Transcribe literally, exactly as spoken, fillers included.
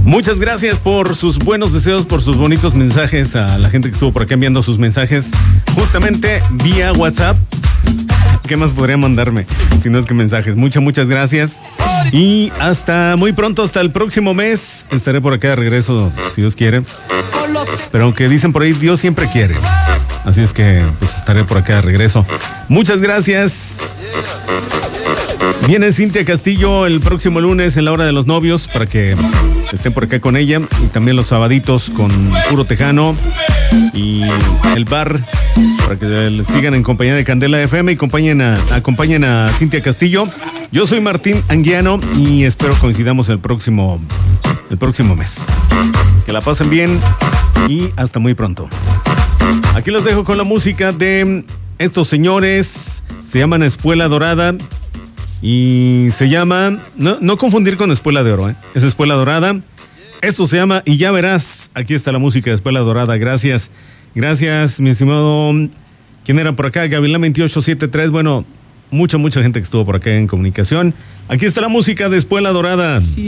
Muchas gracias por sus buenos deseos, por sus bonitos mensajes a la gente que estuvo por acá enviando sus mensajes justamente vía WhatsApp. ¿Qué más podría mandarme si no es que mensajes? Muchas, muchas gracias. Y hasta muy pronto, hasta el próximo mes. Estaré por acá de regreso, si Dios quiere. Pero aunque dicen por ahí, Dios siempre quiere. Así es que pues estaré por acá de regreso. Muchas gracias. Viene Cintia Castillo el próximo lunes en la hora de los novios para que estén por acá con ella. Y también los sabaditos con Puro Tejano y el bar para que les sigan en compañía de Candela F M y acompañen a, acompañen a Cintia Castillo. Yo soy Martín Anguiano y espero coincidamos el próximo, el próximo mes. Que la pasen bien y hasta muy pronto. Aquí los dejo con la música de estos señores. Se llaman Espuela Dorada. Y se llama, no, no confundir con Espuela de Oro, ¿eh? Es Espuela Dorada. Esto se llama Y Ya Verás. Aquí está la música de Espuela Dorada. Gracias, gracias, mi estimado. ¿Quién era por acá? Gavilán veintiocho setenta y tres. Bueno, mucha, mucha gente que estuvo por acá en comunicación. Aquí está la música de Espuela Dorada.